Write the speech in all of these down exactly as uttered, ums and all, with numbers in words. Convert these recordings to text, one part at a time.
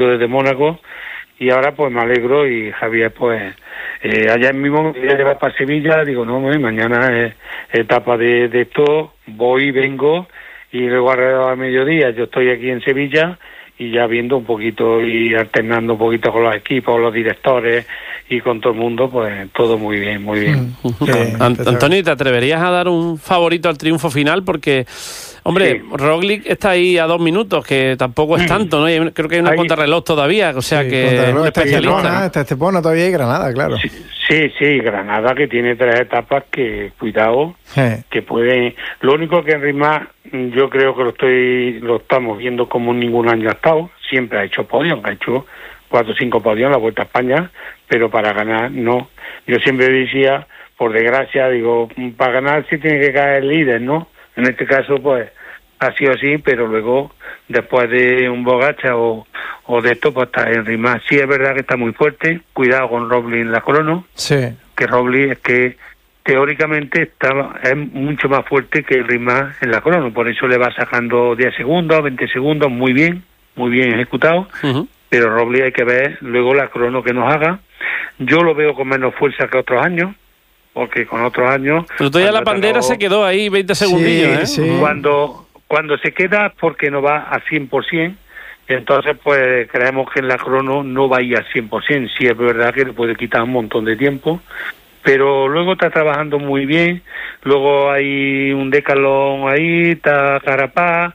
desde Mónaco, y ahora pues me alegro, y Javier pues eh, ayer mismo me quería llevar para Sevilla, digo no, mañana es etapa de, de esto, voy, vengo, y luego alrededor a mediodía yo estoy aquí en Sevilla, y ya viendo un poquito y alternando un poquito con los equipos, los directores y con todo el mundo, pues todo muy bien, muy bien. Mm, bien. Ant- Antonio, ¿te atreverías a dar un favorito al triunfo final? Porque, hombre, sí. Roglic está ahí a dos minutos, que tampoco es tanto, ¿no? Y creo que hay una contrarreloj todavía, o sea sí, que es un especialista. Estepona, está Estepona todavía y Granada, claro. Sí, sí, sí, Granada, que tiene tres etapas que, cuidado, sí. que puede... Lo único que en Ritma, yo creo que lo estoy lo estamos viendo como ningún año ha estado, siempre ha hecho podio, ha hecho cuatro o cinco podios en la Vuelta a España, pero para ganar no. Yo siempre decía, por desgracia, digo, para ganar sí tiene que caer el líder, ¿no? En este caso, pues, ha sido así, pero luego, después de un Bogacha o, o de esto, pues está en Ritma. Sí es verdad que está muy fuerte, cuidado con Roglic en la crono, sí. que Roglic es que teóricamente está, es mucho más fuerte que el Ritma en la crono, por eso le va sacando diez segundos, veinte segundos, muy bien, muy bien ejecutado, uh-huh. pero Roglic hay que ver luego la crono que nos haga. Yo lo veo con menos fuerza que otros años, porque con otros años... Pero todavía la bandera no... se quedó ahí veinte segundillos, sí, ¿eh? Sí. Cuando, cuando se queda es porque no va a cien por ciento, entonces pues creemos que en la crono no va a ir al cien por ciento, sí es verdad que le puede quitar un montón de tiempo, pero luego está trabajando muy bien, luego hay un Decathlon ahí, está Carapaz,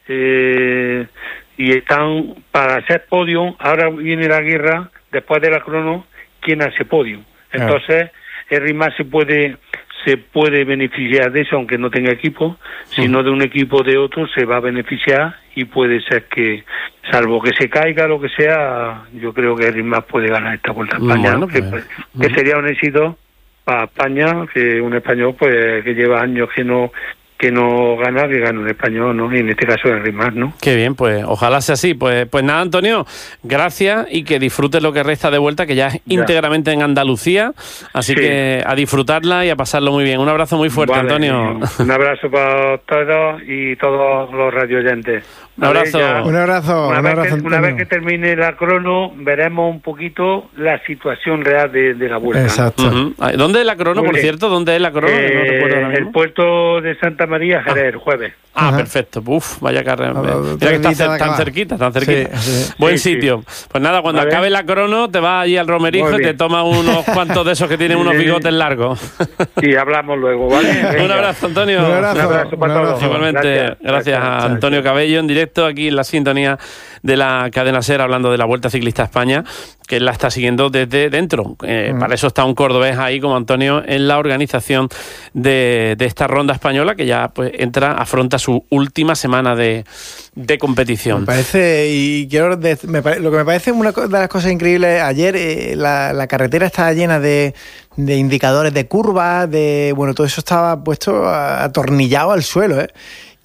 eh, y están para hacer podio. Ahora viene la guerra, después de la crono, ¿quién hace podio? Entonces, el Ritma se puede se puede beneficiar de eso, aunque no tenga equipo, sino de un equipo de otro se va a beneficiar, y puede ser que, salvo que se caiga lo que sea, yo creo que el Ritma puede ganar esta Vuelta a España, bueno, pues, que, que sería un éxito para España, que un español pues que lleva años que no que no gana, que gana un español, ¿no? Y en este caso el Ritma, ¿no? Qué bien, pues ojalá sea así. Pues pues nada, Antonio, gracias, y que disfrutes lo que resta de Vuelta, que ya es ya. íntegramente en Andalucía, así sí. que a disfrutarla y a pasarlo muy bien. Un abrazo muy fuerte, vale, Antonio. Un abrazo para todos y todos los radioyentes. Un abrazo. Ya, un abrazo. Una, un vez, abrazo que, una vez que termine la crono, veremos un poquito la situación real de, de la Vuelta. Exacto. Uh-huh. ¿Dónde es la crono, por cierto? ¿Dónde es la crono? Eh, no recuerdo ahora mismo. El puerto de Santa María, Jerez, ah. el jueves. Ah, Ajá. perfecto. Uf, vaya carrera. Mira que está cer- tan cerquita, tan cerquita. Sí, sí. Buen sí, sitio. Sí. Pues nada, cuando vale. acabe la crono, te vas allí al Romerijo y te tomas unos cuantos de esos que tienen unos bigotes largos. Sí, hablamos luego, ¿vale? Un abrazo, Antonio. Un abrazo, un abrazo para todos. Igualmente, gracias, gracias a Antonio Cabello, en directo aquí en la sintonía de la cadena SER, hablando de la Vuelta Ciclista a España, que él la está siguiendo desde dentro. Eh, mm. Para eso está un cordobés ahí como Antonio en la organización de, de esta ronda española, que ya pues entra, afronta su última semana de, de competición. Me parece, y quiero de, me, lo que me parece una de las cosas increíbles, ayer eh, la, la carretera estaba llena de, de indicadores de curvas, de bueno, todo eso estaba puesto atornillado al suelo, ¿eh?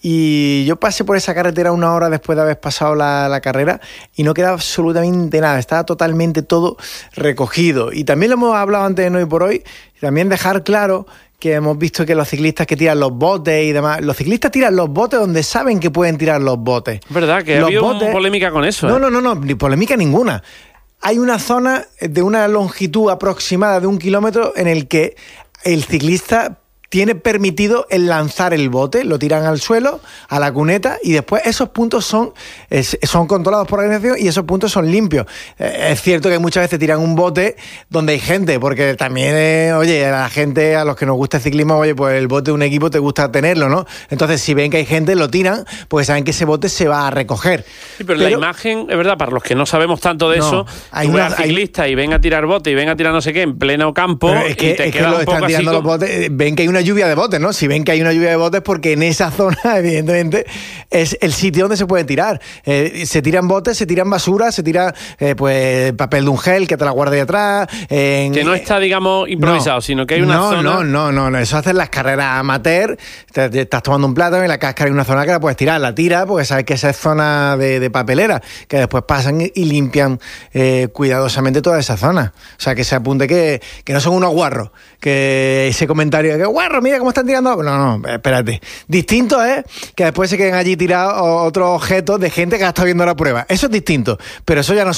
Y yo pasé por esa carretera una hora después de haber pasado la, la carrera y no quedaba absolutamente nada, estaba totalmente todo recogido. Y también lo hemos hablado antes de Hoy por Hoy, también dejar claro que hemos visto que los ciclistas que tiran los botes y demás, los ciclistas tiran los botes donde saben que pueden tirar los botes. Es verdad que ha habido polémica con eso. No, ¿eh? no, no, no, ni polémica ninguna. Hay una zona de una longitud aproximada de un kilómetro en el que el ciclista tiene permitido el lanzar el bote, lo tiran al suelo, a la cuneta, y después esos puntos son, es, son controlados por la organización y esos puntos son limpios. Eh, es cierto que muchas veces tiran un bote donde hay gente, porque también, eh, oye, a la gente, a los que nos gusta el ciclismo, oye, pues el bote de un equipo te gusta tenerlo, ¿no? Entonces, si ven que hay gente, lo tiran, porque saben que ese bote se va a recoger. Sí, pero, pero la imagen, es verdad, para los que no sabemos tanto de no, eso, hay tú una ciclista hay... y ven a tirar bote y ven a tirar no sé qué en pleno campo, es que, y te es queda que lo un poco están tirando así los botes, ven que hay una lluvia de botes, ¿no? Si ven que hay una lluvia de botes, porque en esa zona, evidentemente, es el sitio donde se puede tirar. Eh, se tiran botes, se tiran basura, se tira eh, pues papel de un gel que te la guarda ahí atrás. Eh, que no está, digamos, improvisado, no, sino que hay una no, zona... No, no, no, no. Eso hacen las carreras amateur. Te, te estás tomando un plátano y la cáscara hay una zona que la puedes tirar. La tiras porque sabes que esa es zona de, de papelera, que después pasan y limpian eh, cuidadosamente toda esa zona. O sea, que se apunte que, que no son unos guarros. Que ese comentario de que, bueno, carro, mira cómo están tirando. No, no, espérate. Distinto es que después se queden allí tirados otros objetos de gente que ha estado viendo la prueba. Eso es distinto, pero eso ya no